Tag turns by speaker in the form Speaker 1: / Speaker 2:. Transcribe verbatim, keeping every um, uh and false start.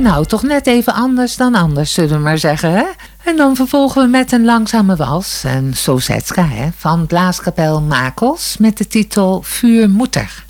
Speaker 1: nou, toch net even anders dan anders, zullen we maar zeggen, hè? En dan vervolgen we met een langzame wals, een Sousetska, hè, van Blaaskapel Makels met de titel Vuurmoeder.